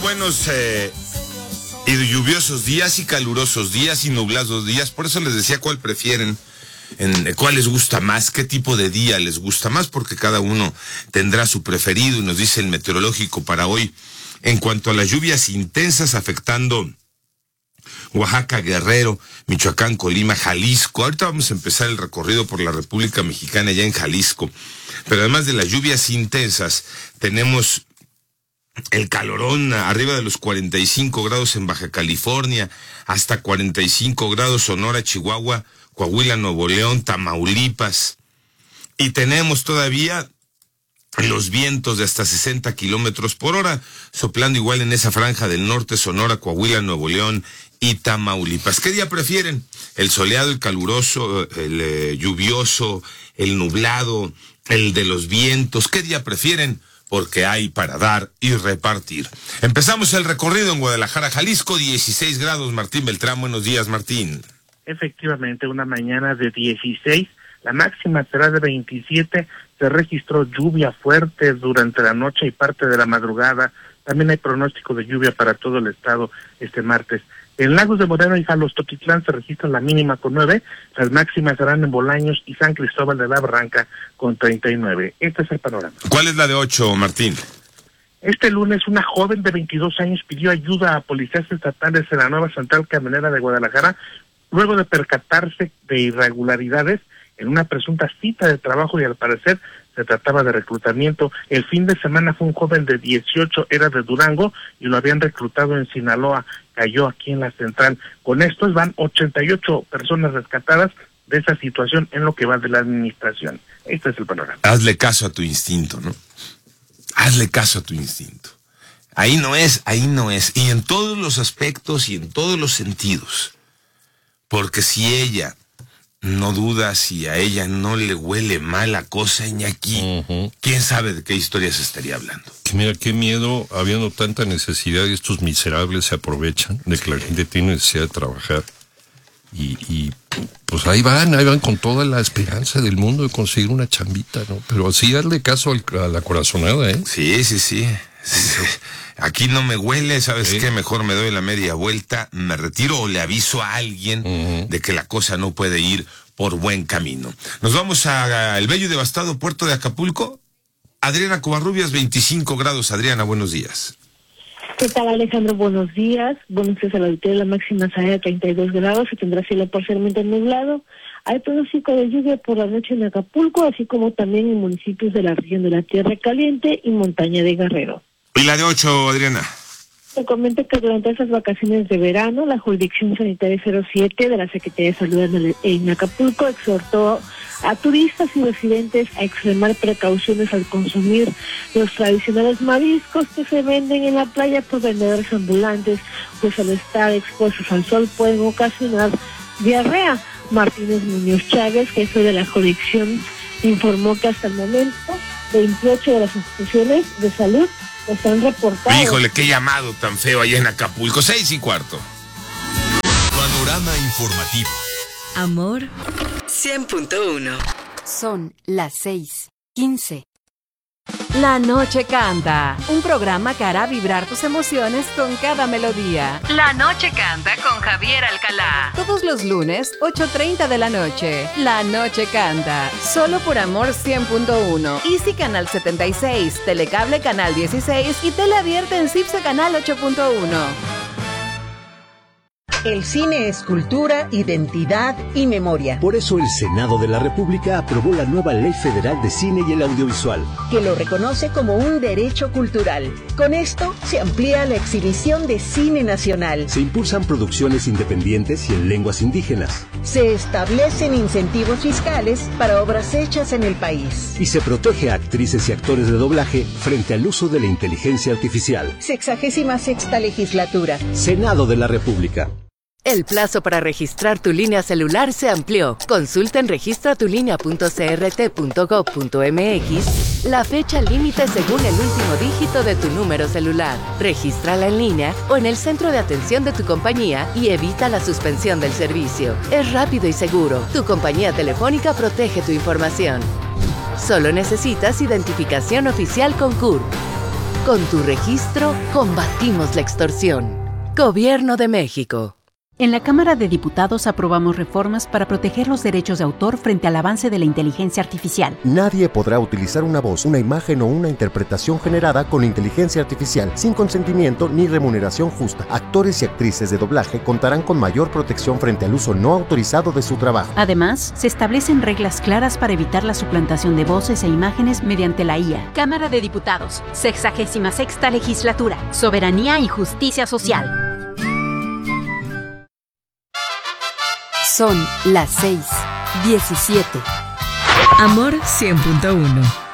buenos y lluviosos días y calurosos días y nublados días. Por eso les decía cuál prefieren, cuál les gusta más, qué tipo de día les gusta más, porque cada uno tendrá su preferido y nos dice el meteorológico para hoy. En cuanto a las lluvias intensas afectando Oaxaca, Guerrero, Michoacán, Colima, Jalisco. Ahorita vamos a empezar el recorrido por la República Mexicana ya en Jalisco. Pero además de las lluvias intensas, tenemos el calorón arriba de los 45 grados en Baja California, hasta 45 grados Sonora, Chihuahua, Coahuila, Nuevo León, Tamaulipas. Y tenemos todavía los vientos de hasta 60 kilómetros por hora, soplando igual en esa franja del norte, Sonora, Coahuila, Nuevo León y Tamaulipas. ¿Qué día prefieren? ¿El soleado, el caluroso, el lluvioso, el nublado, el de los vientos? ¿Qué día prefieren? Porque hay para dar y repartir. Empezamos el recorrido en Guadalajara, Jalisco, 16 grados. Martín Beltrán, buenos días, Martín. Efectivamente, una mañana de 16, la máxima será de 27, se registró lluvia fuerte durante la noche y parte de la madrugada. También hay pronóstico de lluvia para todo el estado este martes. En Lagos de Moreno y Jalostotitlán se registra la mínima con 9, las máximas serán en Bolaños y San Cristóbal de la Barranca con 39. Este es el panorama. ¿Cuál es la de 8, Martín? Este lunes una joven de 22 años pidió ayuda a policías estatales en la nueva central camionera de Guadalajara luego de percatarse de irregularidades en una presunta cita de trabajo y al parecer se trataba de reclutamiento. El fin de semana fue un joven de 18, era de Durango y lo habían reclutado en Sinaloa, cayó aquí en la central. Con estos van 88 personas rescatadas de esa situación en lo que va de la administración. Este es el panorama. Hazle caso a tu instinto, ¿no? Hazle caso a tu instinto. Ahí no es. Y en todos los aspectos y en todos los sentidos. Porque si ella no duda, si a ella no le huele mal la cosa, Iñaki, ¿quién sabe de qué historias estaría hablando? Mira, qué miedo, habiendo tanta necesidad y estos miserables se aprovechan de que la gente tiene necesidad de trabajar. Y pues ahí van con toda la esperanza del mundo de conseguir una chambita, ¿no? Pero así darle caso a la corazonada, ¿eh? Sí. Aquí no me huele, ¿sabes qué? Mejor me doy la media vuelta, me retiro o le aviso a alguien de que la cosa no puede ir por buen camino. Nos vamos a el bello y devastado puerto de Acapulco. Adriana Covarrubias, 25 grados. Adriana, buenos días. ¿Qué tal, Alejandro? Buenos días. Buenos días a la auditoría. La máxima será de 32 grados. Se tendrá cielo parcialmente nublado. Hay pronóstico de lluvia por la noche en Acapulco, así como también en municipios de la región de la Tierra Caliente y montaña de Guerrero. ¿Y la de 8, Adriana? Te comento que durante esas vacaciones de verano, la Jurisdicción Sanitaria 07 de la Secretaría de Salud en Acapulco exhortó a turistas y residentes a extremar precauciones al consumir los tradicionales mariscos que se venden en la playa por vendedores ambulantes, pues al estar expuestos al sol pueden ocasionar diarrea. Martínez Muñoz Chávez, jefe de la jurisdicción, informó que hasta el momento 28 de las instituciones de salud están reportados. Híjole, qué llamado tan feo allá en Acapulco. 6:15. Panorama informativo. Amor 100.1. Son las 6:15. La Noche Canta, un programa que hará vibrar tus emociones con cada melodía. La Noche Canta con Javier Alcalá. Todos los lunes, 8:30 de la noche. La Noche Canta, solo por Amor 100.1. Easy Canal 76, Telecable Canal 16 y Tele Abierta en CIPSE Canal 8.1. El cine es cultura, identidad y memoria. Por eso el Senado de la República aprobó la nueva Ley Federal de Cine y el Audiovisual, que lo reconoce como un derecho cultural. Con esto se amplía la exhibición de cine nacional. Se impulsan producciones independientes y en lenguas indígenas. Se establecen incentivos fiscales para obras hechas en el país. Y se protege a actrices y actores de doblaje frente al uso de la inteligencia artificial. 66ª legislatura. Senado de la República. El plazo para registrar tu línea celular se amplió. Consulta en registratulinea.crt.gov.mx la fecha límite según el último dígito de tu número celular. Regístrala en línea o en el centro de atención de tu compañía y evita la suspensión del servicio. Es rápido y seguro. Tu compañía telefónica protege tu información. Solo necesitas identificación oficial con CURP. Con tu registro, combatimos la extorsión. Gobierno de México. En la Cámara de Diputados aprobamos reformas para proteger los derechos de autor frente al avance de la inteligencia artificial. Nadie podrá utilizar una voz, una imagen o una interpretación generada con inteligencia artificial sin consentimiento ni remuneración justa. Actores y actrices de doblaje contarán con mayor protección frente al uso no autorizado de su trabajo. Además, se establecen reglas claras para evitar la suplantación de voces e imágenes mediante la IA. Cámara de Diputados, 66ª Legislatura, Soberanía y Justicia Social. Son las 6:17. Amor 100.1